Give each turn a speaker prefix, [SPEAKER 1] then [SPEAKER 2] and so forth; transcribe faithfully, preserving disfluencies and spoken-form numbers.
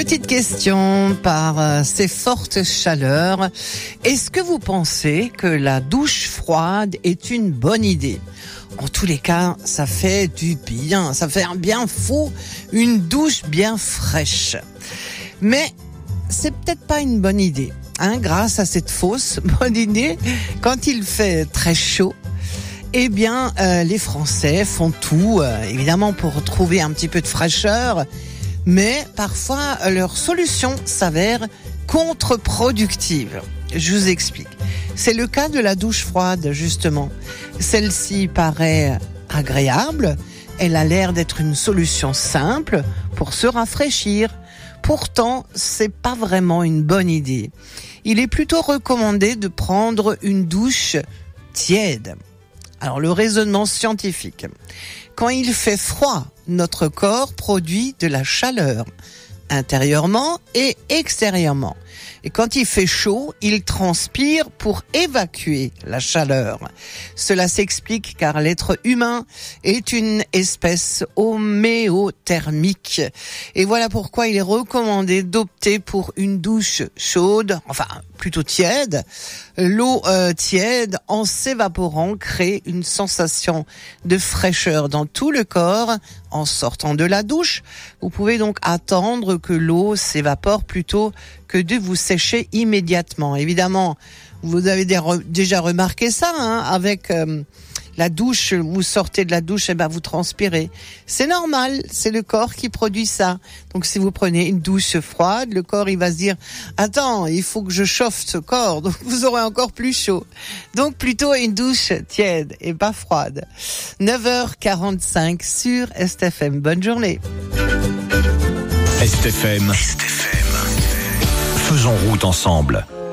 [SPEAKER 1] Petite question par euh, ces fortes chaleurs. Est-ce que vous pensez que la douche froide est une bonne idée ? En tous les cas, ça fait du bien, ça fait un bien fou, une douche bien fraîche. Mais c'est peut-être pas une bonne idée, hein, grâce à cette fausse bonne idée, quand il fait très chaud, eh bien, euh, les Français font tout, euh, évidemment, pour trouver un petit peu de fraîcheur, mais parfois, leur solution s'avère contre-productive. Je vous explique. C'est le cas de la douche froide, justement. Celle-ci paraît agréable, elle a l'air d'être une solution simple pour se rafraîchir. Pourtant, c'est pas vraiment une bonne idée. Il est plutôt recommandé de prendre une douche tiède. Alors, le raisonnement scientifique. Quand il fait froid, notre corps produit de la chaleur, intérieurement et extérieurement. Et quand il fait chaud, il transpire pour évacuer la chaleur. Cela s'explique car l'être humain est une espèce homéothermique. Et voilà pourquoi il est recommandé d'opter pour une douche chaude, enfin plutôt tiède. L'eau euh, tiède, en s'évaporant, crée une sensation de fraîcheur dans tout le corps. En sortant de la douche, vous pouvez donc attendre que l'eau s'évapore plutôt que de vous sécher immédiatement. Évidemment, vous avez déjà remarqué ça, hein, avec euh, la douche, vous sortez de la douche, et ben vous transpirez. C'est normal, c'est le corps qui produit ça. Donc si vous prenez une douche froide, le corps il va se dire « Attends, il faut que je chauffe ce corps », donc vous aurez encore plus chaud. Donc plutôt une douche tiède et pas froide. neuf heures quarante-cinq sur S T F M. Bonne journée.
[SPEAKER 2] S T F M. S T F M. Faisons route ensemble.